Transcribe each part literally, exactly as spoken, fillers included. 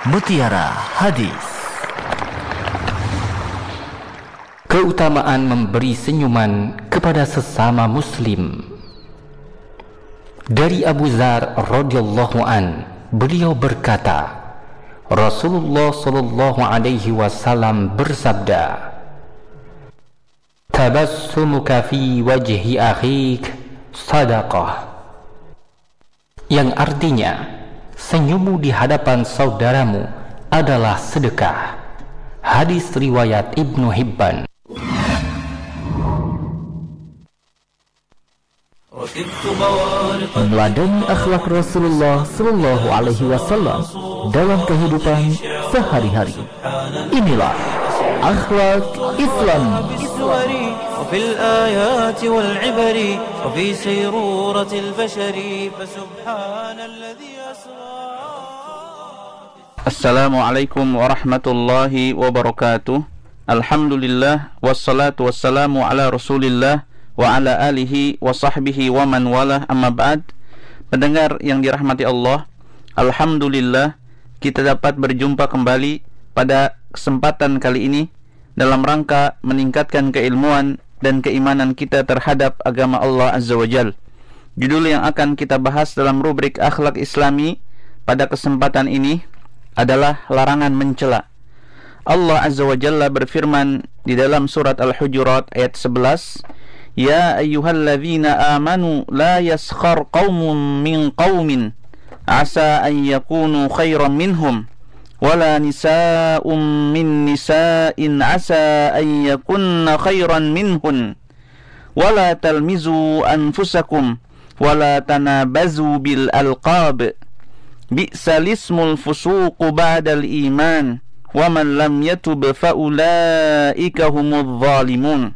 Mutiara Hadis. Keutamaan memberi senyuman kepada sesama muslim. Dari Abu Dzar radhiyallahu an, beliau berkata, Rasulullah sallallahu alaihi wasallam bersabda, tabassumuka fi wajhi akhik sadaqah, yang artinya senyummu di hadapan saudaramu adalah sedekah. Hadis riwayat Ibnu Hibban. Meladeni akhlak Rasulullah sallallahu alaihi wasallam dalam kehidupan sehari-hari. Inilah akhlak Islam. وفي الآيات والعبر وفي سيرورة البشر فسبحان الذي أسرى. Assalamualaikum warahmatullahi wabarakatuh. Alhamdulillah wassalatu wassalamu ala Rasulillah wa ala alihi wa sahbihi wa man walah, amma ba'd. Pendengar yang dirahmati Allah, alhamdulillah kita dapat berjumpa kembali pada kesempatan kali ini dalam rangka meningkatkan keilmuan dan keimanan kita terhadap agama Allah Azza wa Jal. Judul yang akan kita bahas dalam rubrik akhlak Islami pada kesempatan ini adalah larangan mencela. Allah Azza wa Jalla berfirman di dalam surat Al-Hujurat ayat sebelas, Ya ayyuhalladzina amanu la yaskhar qaumun min qaumin asa an yakunu khairan minhum wala nisa'um min nisa'in asa an yakunna khairan minhun wala talmizu anfusakum wala tanabazu bil alqab bi'sal ismul fusuqu ba'dal iman wa man lam yatub fa ulaika humudz zalimun.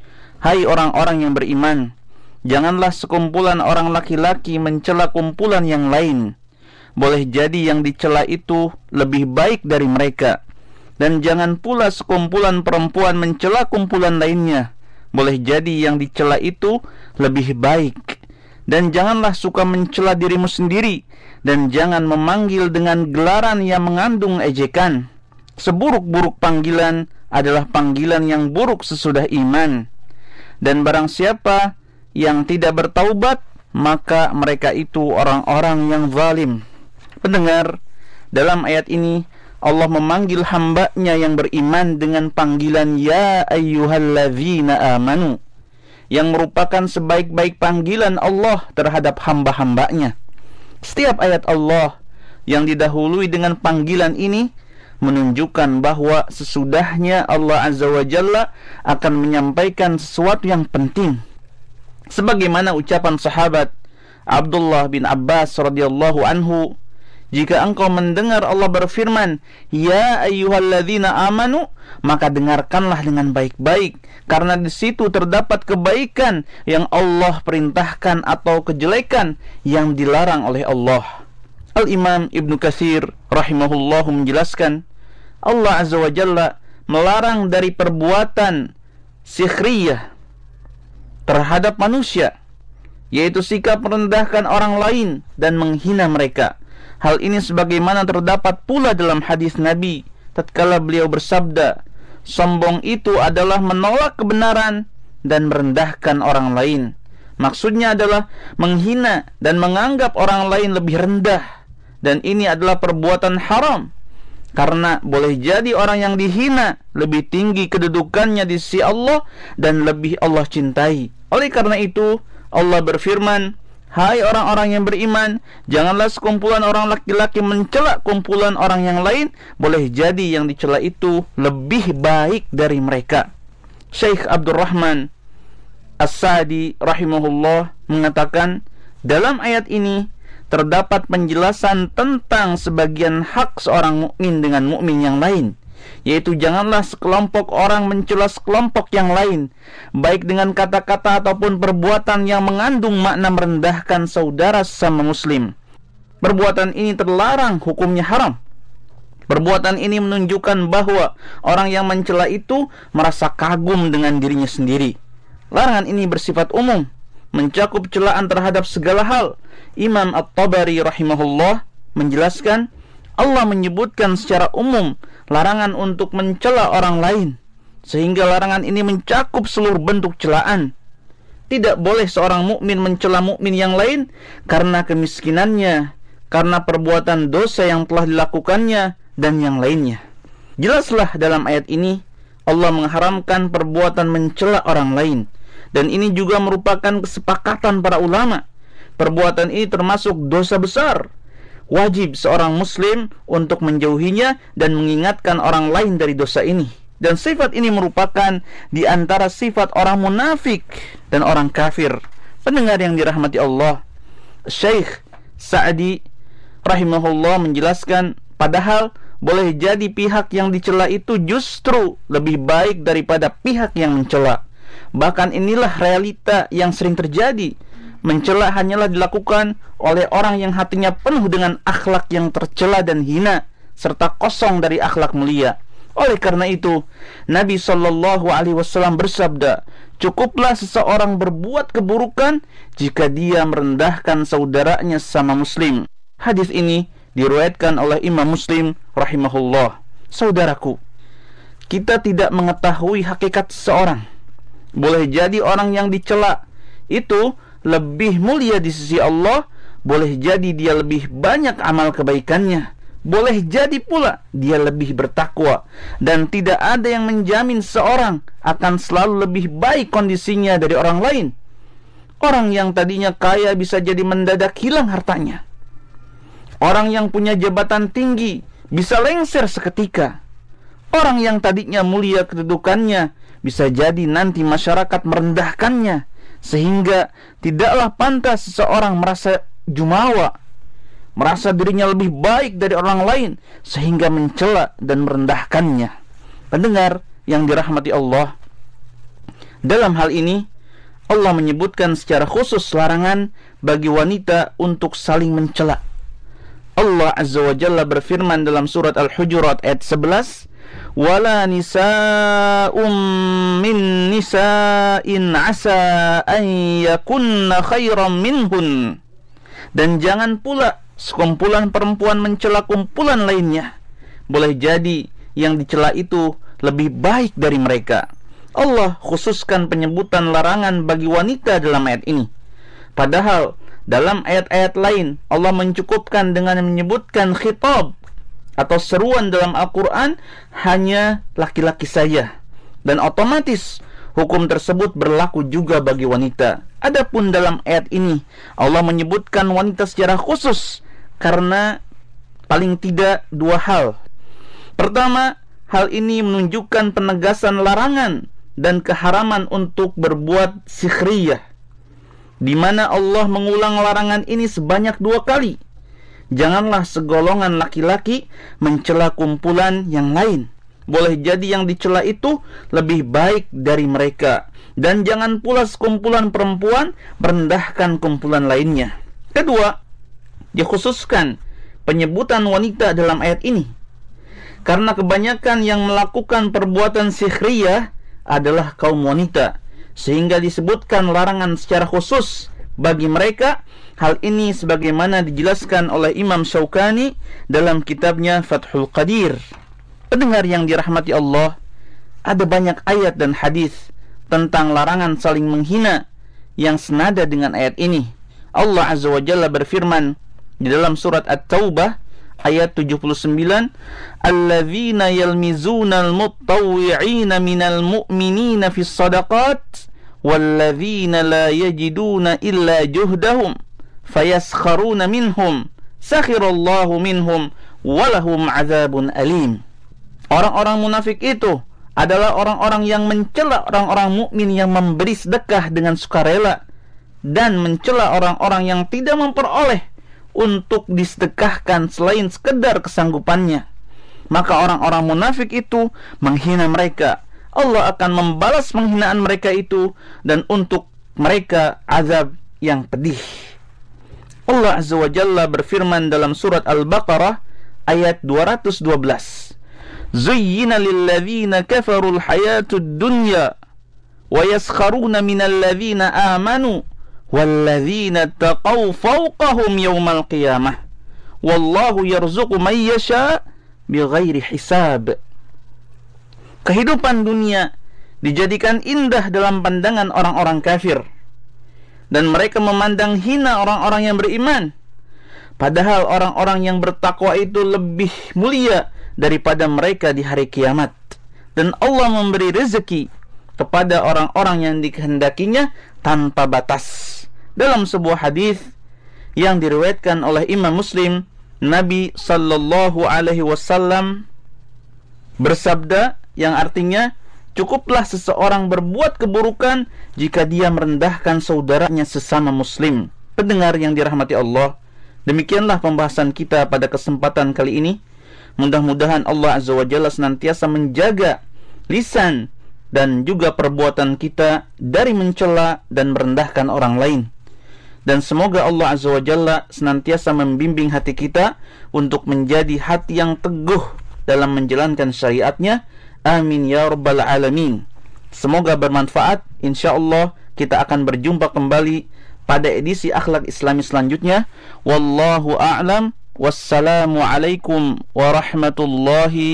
Hai orang-orang yang beriman, janganlah sekumpulan orang laki-laki mencela kumpulan yang lain. Boleh jadi yang dicela itu lebih baik dari mereka. Dan jangan pula sekumpulan perempuan mencela kumpulan lainnya. Boleh jadi yang dicela itu lebih baik. Dan janganlah suka mencela dirimu sendiri. Dan jangan memanggil dengan gelaran yang mengandung ejekan. Seburuk-buruk panggilan adalah panggilan yang buruk sesudah iman. Dan barang siapa yang tidak bertaubat, maka mereka itu orang-orang yang zalim. Pendengar, dalam ayat ini Allah memanggil hamba-Nya yang beriman dengan panggilan Ya ayyuhalladzina amanu, yang merupakan sebaik-baik panggilan Allah terhadap hamba-hamba-Nya. Setiap ayat Allah yang didahului dengan panggilan ini menunjukkan bahwa sesudahnya Allah Azza wa Jalla akan menyampaikan sesuatu yang penting. Sebagaimana ucapan sahabat Abdullah bin Abbas radhiyallahu anhu, jika engkau mendengar Allah berfirman, Ya ayyuhalladzina amanu, maka dengarkanlah dengan baik-baik, karena di situ terdapat kebaikan yang Allah perintahkan atau kejelekan yang dilarang oleh Allah. Al-Imam Ibnu Katsir rahimahullah menjelaskan, Allah Azza wa Jalla melarang dari perbuatan sikhriyah terhadap manusia, yaitu sikap merendahkan orang lain dan menghina mereka. Hal ini sebagaimana terdapat pula dalam hadis Nabi tatkala beliau bersabda, sombong itu adalah menolak kebenaran dan merendahkan orang lain. Maksudnya adalah menghina dan menganggap orang lain lebih rendah. Dan ini adalah perbuatan haram, karena boleh jadi orang yang dihina lebih tinggi kedudukannya di sisi Allah dan lebih Allah cintai. Oleh karena itu Allah berfirman, Hai orang-orang yang beriman, janganlah sekumpulan orang laki-laki mencela kumpulan orang yang lain. Boleh jadi yang dicela itu lebih baik dari mereka. Syekh Abdurrahman As-Sa'di rahimahullah mengatakan, dalam ayat ini terdapat penjelasan tentang sebagian hak seorang mukmin dengan mukmin yang lain, yaitu janganlah sekelompok orang mencela sekelompok yang lain, baik dengan kata-kata ataupun perbuatan yang mengandung makna merendahkan saudara sesama muslim. Perbuatan ini terlarang, hukumnya haram. Perbuatan ini menunjukkan bahwa orang yang mencela itu merasa kagum dengan dirinya sendiri. Larangan ini bersifat umum, mencakup celaan terhadap segala hal. Imam At-Tabari rahimahullah menjelaskan, Allah menyebutkan secara umum larangan untuk mencela orang lain, sehingga larangan ini mencakup seluruh bentuk celaan. Tidak boleh seorang mukmin mencela mukmin yang lain karena kemiskinannya, karena perbuatan dosa yang telah dilakukannya, dan yang lainnya. Jelaslah dalam ayat ini Allah mengharamkan perbuatan mencela orang lain, dan ini juga merupakan kesepakatan para ulama. Perbuatan ini termasuk dosa besar. Wajib seorang muslim untuk menjauhinya dan mengingatkan orang lain dari dosa ini. Dan sifat ini merupakan di antara sifat orang munafik dan orang kafir. Pendengar yang dirahmati Allah, Syekh Sa'di rahimahullah menjelaskan, padahal boleh jadi pihak yang dicela itu justru lebih baik daripada pihak yang mencela. Bahkan inilah realita yang sering terjadi. Mencela hanyalah dilakukan oleh orang yang hatinya penuh dengan akhlak yang tercela dan hina, serta kosong dari akhlak mulia. Oleh karena itu, Nabi Shallallahu Alaihi Wasallam bersabda, cukuplah seseorang berbuat keburukan jika dia merendahkan saudaranya sesama muslim. Hadis ini diriwayatkan oleh Imam Muslim rahimahullah. Saudaraku, kita tidak mengetahui hakikat seseorang. Boleh jadi orang yang dicela itu lebih mulia di sisi Allah, boleh jadi dia lebih banyak amal kebaikannya, boleh jadi pula dia lebih bertakwa, dan tidak ada yang menjamin seorang akan selalu lebih baik kondisinya dari orang lain. Orang yang tadinya kaya bisa jadi mendadak hilang hartanya. Orang yang punya jabatan tinggi bisa lengser seketika. Orang yang tadinya mulia kedudukannya bisa jadi nanti masyarakat merendahkannya, sehingga tidaklah pantas seseorang merasa jumawa, merasa dirinya lebih baik dari orang lain, sehingga mencela dan merendahkannya. Pendengar yang dirahmati Allah, dalam hal ini Allah menyebutkan secara khusus larangan bagi wanita untuk saling mencela. Allah Azza wa Jalla berfirman dalam surat Al-Hujurat ayat sebelas, wala nisa'um min nisa'in asa an yakunna khairan minhun. Dan jangan pula sekumpulan perempuan mencela kumpulan lainnya. Boleh jadi yang dicela itu lebih baik dari mereka. Allah khususkan penyebutan larangan bagi wanita dalam ayat ini. Padahal dalam ayat-ayat lain Allah mencukupkan dengan menyebutkan khitab atau seruan dalam Al-Quran hanya laki-laki saja, dan otomatis hukum tersebut berlaku juga bagi wanita. Adapun dalam ayat ini Allah menyebutkan wanita secara khusus karena paling tidak dua hal. Pertama, hal ini menunjukkan penegasan larangan dan keharaman untuk berbuat sikhriyah, di mana Allah mengulang larangan ini sebanyak dua kali. Janganlah segolongan laki-laki mencela kumpulan yang lain. Boleh jadi yang dicela itu lebih baik dari mereka, dan jangan pula sekumpulan perempuan merendahkan kumpulan lainnya. Kedua, dikhususkan penyebutan wanita dalam ayat ini karena kebanyakan yang melakukan perbuatan sikhriyah adalah kaum wanita, sehingga disebutkan larangan secara khusus bagi mereka. Hal ini sebagaimana dijelaskan oleh Imam Syaukani dalam kitabnya Fathul Qadir. Pendengar yang dirahmati Allah, ada banyak ayat dan hadis tentang larangan saling menghina yang senada dengan ayat ini. Allah Azza wa Jalla berfirman di dalam surat At-Taubah ayat tujuh puluh sembilan, alladzina yalmizuna al-muttawwi'ina minal mu'minina fis sadaqat walladzina la yajiduna illa juhdahum fayaskharuna minhum sakhirallahu minhum walahum azabun alim. Orang-orang munafik itu adalah orang-orang yang mencela orang-orang mukmin yang memberi sedekah dengan sukarela, dan mencela orang-orang yang tidak memperoleh untuk disedekahkan selain sekedar kesanggupannya. Maka orang-orang munafik itu menghina mereka. Allah akan membalas penghinaan mereka itu, dan untuk mereka azab yang pedih. Allah Azza wa Jalla berfirman dalam surat Al-Baqarah ayat dua ratus dua belas, zuyyina lilladzina kafarul hayatud dunya wa yaskharuna minal ladzina amanu walladzina taqaw fawqahum yawmal qiyamah wallahu yarzuqu may yasha bighairi hisab. Kehidupan dunia dijadikan indah dalam pandangan orang-orang kafir, dan mereka memandang hina orang-orang yang beriman. Padahal orang-orang yang bertakwa itu lebih mulia daripada mereka di hari kiamat. Dan Allah memberi rezeki kepada orang-orang yang dikehendakinya tanpa batas. Dalam sebuah hadis yang diriwayatkan oleh Imam Muslim, Nabi sallallahu alaihi wasallam bersabda, yang artinya, cukuplah seseorang berbuat keburukan jika dia merendahkan saudaranya sesama muslim. Pendengar yang dirahmati Allah, demikianlah pembahasan kita pada kesempatan kali ini. Mudah-mudahan Allah Azza wa Jalla senantiasa menjaga lisan dan juga perbuatan kita dari mencela dan merendahkan orang lain. Dan semoga Allah Azza wa Jalla senantiasa membimbing hati kita untuk menjadi hati yang teguh dalam menjalankan syariatnya. Amin ya rabbal alamin. Semoga bermanfaat. InsyaAllah kita akan berjumpa kembali pada edisi Akhlak Islami selanjutnya. Wallahu a'lam. Wassalamualaikum warahmatullahi